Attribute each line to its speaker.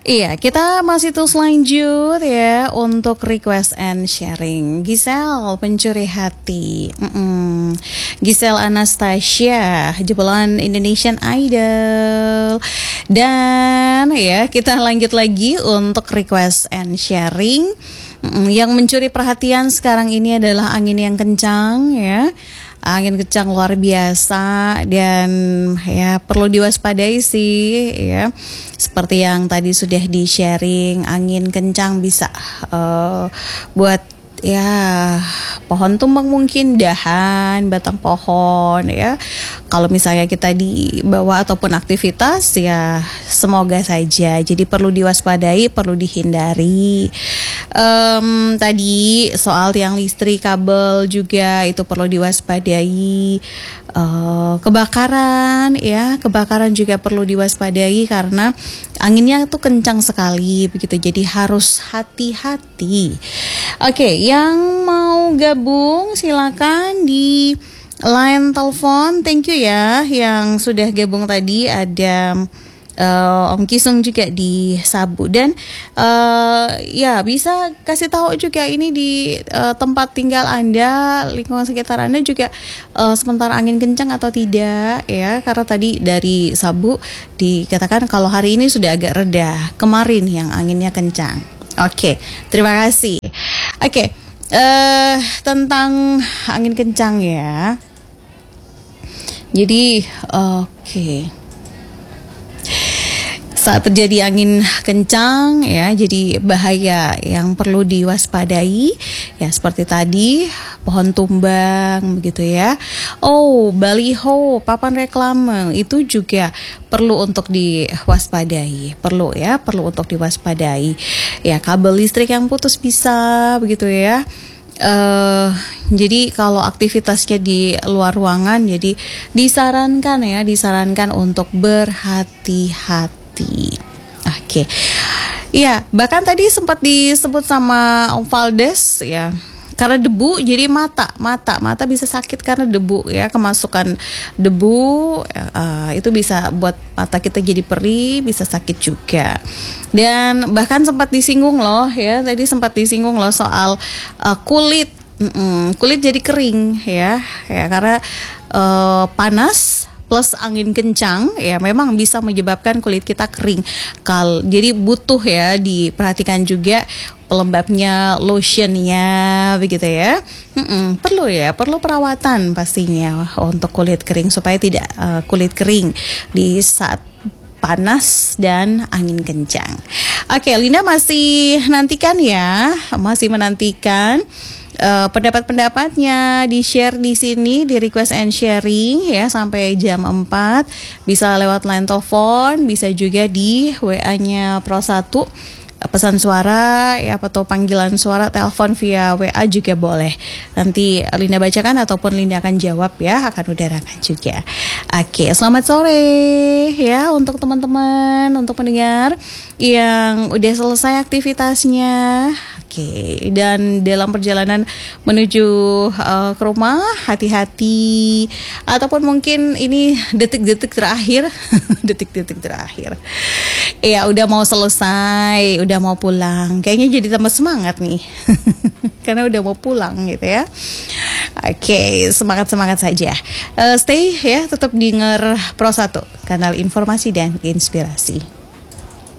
Speaker 1: Iya, kita masih terus lanjut ya untuk request and sharing. Giselle, pencuri hati. Giselle Anastasia, jebolan Indonesian Idol. Dan ya, kita lanjut lagi untuk request and sharing. Yang mencuri perhatian sekarang ini adalah angin yang kencang ya. Angin kencang luar biasa dan ya perlu diwaspadai sih ya. Seperti yang tadi sudah di-sharing, angin kencang bisa buat ya pohon tumbang mungkin, dahan, batang pohon ya. Kalau misalnya kita di bawah ataupun aktivitas ya semoga saja. Jadi perlu diwaspadai, perlu dihindari. Tadi soal tiang listrik, kabel juga itu perlu diwaspadai. Kebakaran ya, kebakaran juga perlu diwaspadai karena anginnya tuh kencang sekali begitu. Jadi harus hati-hati. Oke, yang mau gabung silakan di line telepon. Thank you ya yang sudah gabung tadi. Ada Om Kisung juga di Sabu dan ya bisa kasih tahu juga ini di tempat tinggal Anda, lingkungan sekitar Anda juga sementara angin kencang atau tidak ya, karena tadi dari Sabu dikatakan kalau hari ini sudah agak reda, kemarin yang anginnya kencang. Oke, terima kasih. Oke, tentang angin kencang ya. Jadi saat terjadi angin kencang ya, jadi bahaya yang perlu diwaspadai ya seperti tadi pohon tumbang begitu ya. Baliho, papan reklame itu juga perlu untuk diwaspadai, perlu untuk diwaspadai. Ya, kabel listrik yang putus bisa begitu ya. Jadi kalau aktivitasnya di luar ruangan, jadi disarankan untuk berhati-hati. Oke. Iya, bahkan tadi sempat disebut sama Om Valdes ya. Karena debu jadi mata bisa sakit karena debu ya, kemasukan debu itu bisa buat mata kita jadi perih, bisa sakit juga. Dan bahkan sempat disinggung loh ya, tadi sempat disinggung loh soal kulit jadi kering ya karena panas plus angin kencang ya memang bisa menyebabkan kulit kita kering. Jadi butuh ya diperhatikan juga pelembabnya, lotionnya begitu ya. Perlu perawatan pastinya untuk kulit kering supaya tidak kulit kering di saat panas dan angin kencang. Oke, Linda masih menantikan pendapat-pendapatnya di-share di sini di request and sharing ya sampai jam 4. Bisa lewat line telepon, bisa juga di WA-nya Pro 1. Pesan suara ya atau panggilan suara, telepon via WA juga boleh. Nanti Linda bacakan ataupun Linda akan jawab ya, akan udarakan juga. Oke, selamat sore ya untuk teman-teman, untuk pendengar yang udah selesai aktivitasnya. Oke, dan dalam perjalanan menuju ke rumah hati-hati, ataupun mungkin ini detik-detik terakhir, ya udah mau selesai, udah mau pulang, kayaknya jadi tambah semangat nih, karena udah mau pulang gitu ya. Oke, semangat saja. Stay ya, tetap denger Pro 1, kanal informasi dan inspirasi.